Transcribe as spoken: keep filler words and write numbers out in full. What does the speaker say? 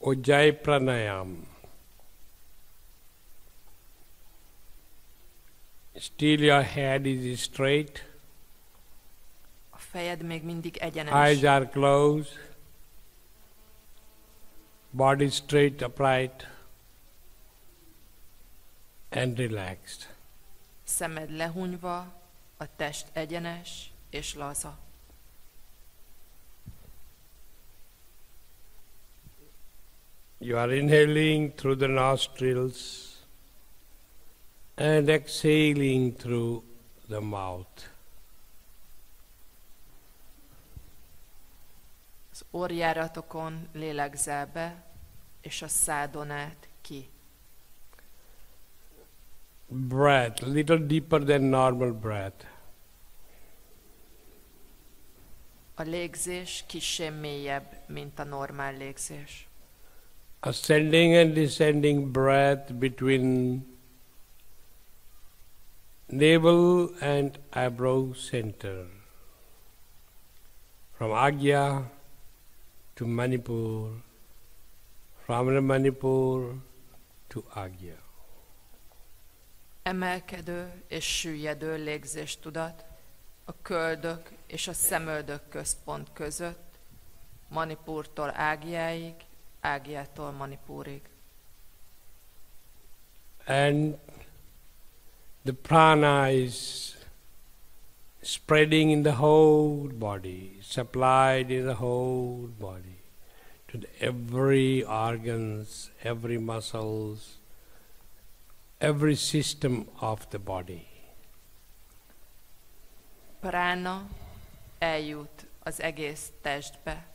Ujjayi Pranayam. Still your head is straight. A fejed még mindig egyenes. Eyes are closed. Body straight, upright, and relaxed. Szemed lehunyva, a test egyenes és laza. You are inhaling through the nostrils and exhaling through the mouth. Az orrjáratokon lélegzel be, és a szádon át ki. Breath, little deeper than normal breath. A légzés kissé mélyebb, mint a normál légzés. Ascending and descending breath between navel and eyebrow center. From Agya to Manipur, from Manipur to Agya. Emelkedő és süllyedő légzéstudat a köldök és a szemöldök központ között, Manipurtól Ágyáig, Ágyától Manipurig. And the prana is spreading in the whole body, supplied in the whole body, to the every organs, every muscles, every system of the body. Prána eljut az egész testbe,